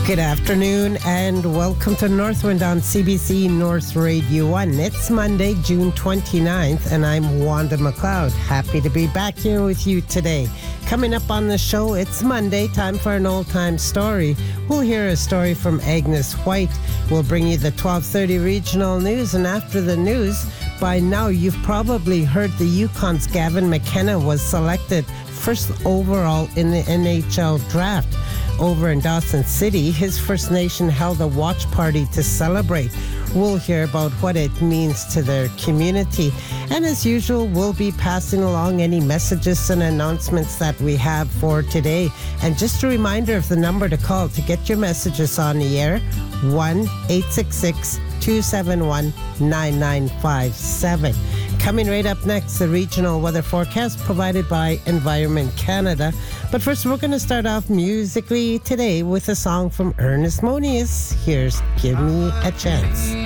Good afternoon and welcome to Northwind on CBC North Radio 1. It's Monday, June 29th, and I'm Wanda McLeod. Happy to be back here with you today. Coming up on the show, it's Monday, time for an old-time story. We'll hear a story from Agnes White. We'll bring you the 12:30 regional news, and after the news, by now you've probably heard the Yukon's Gavin McKenna was selected first overall in the NHL draft. Over in Dawson City, his First Nation held a watch party to celebrate. We'll hear about what it means to their community. And as usual, we'll be passing along any messages and announcements that we have for today. And just a reminder of the number to call to get your messages on the air, 1-866-271-9957. Coming right up next, the regional weather forecast provided by Environment Canada. But first, we're going to start off musically today with a song from Ernest Moniz. Here's Give Me a Chance.